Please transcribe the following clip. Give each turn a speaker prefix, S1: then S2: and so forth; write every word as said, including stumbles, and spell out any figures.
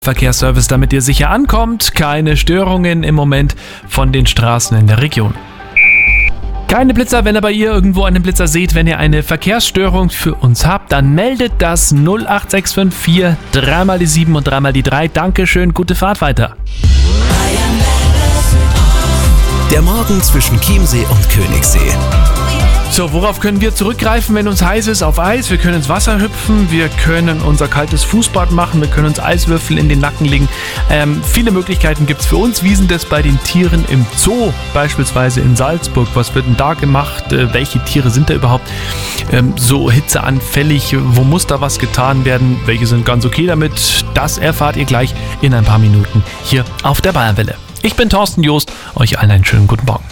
S1: Verkehrsservice, damit ihr sicher ankommt. Keine Störungen im Moment von den Straßen in der Region. Keine Blitzer, wenn aber ihr irgendwo einen Blitzer seht, wenn ihr eine Verkehrsstörung für uns habt, dann meldet das null acht sechs fünf vier, dreimal die sieben und dreimal die drei. Dankeschön, gute Fahrt weiter.
S2: Der Morgen zwischen Chiemsee und Königssee.
S1: So, worauf können wir zurückgreifen, wenn uns heiß ist? Auf Eis. Wir können ins Wasser hüpfen, wir können unser kaltes Fußbad machen, wir können uns Eiswürfel in den Nacken legen. Ähm, viele Möglichkeiten gibt es für uns. Wie sind das bei den Tieren im Zoo, beispielsweise in Salzburg? Was wird denn da gemacht? Äh, welche Tiere sind da überhaupt ähm, so hitzeanfällig? Wo muss da was getan werden? Welche sind ganz okay damit? Das erfahrt ihr gleich in ein paar Minuten hier auf der Bayernwelle. Ich bin Thorsten Joost, euch allen einen schönen guten Morgen.